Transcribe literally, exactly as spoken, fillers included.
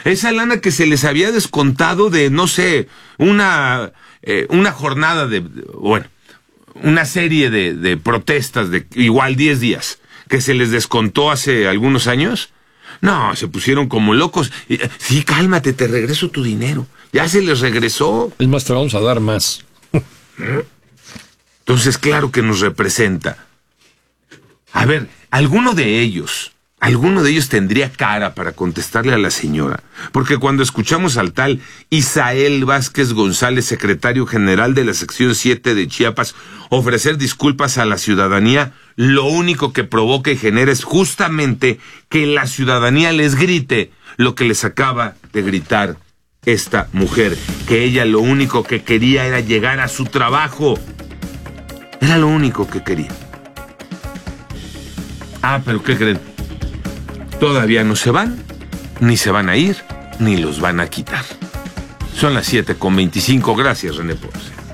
Esa lana que se les había descontado de, no sé, una, eh, una jornada de, bueno, una serie de, de protestas de igual diez días, que se les descontó hace algunos años. No, se pusieron como locos. Sí, cálmate, te regreso tu dinero. Ya se les regresó. Es más, te vamos a dar más. Entonces, claro que nos representa. A ver, alguno de ellos, alguno de ellos tendría cara para contestarle a la señora. Porque cuando escuchamos al tal Isael Vázquez González, secretario general de la sección siete de Chiapas, ofrecer disculpas a la ciudadanía, lo único que provoca y genera es justamente que la ciudadanía les grite lo que les acaba de gritar esta mujer, que ella lo único que quería era llegar a su trabajo. Era lo único que quería. Ah, pero ¿qué creen? Todavía no se van, ni se van a ir, ni los van a quitar. Son las siete con veinticinco. Gracias, René Ponce.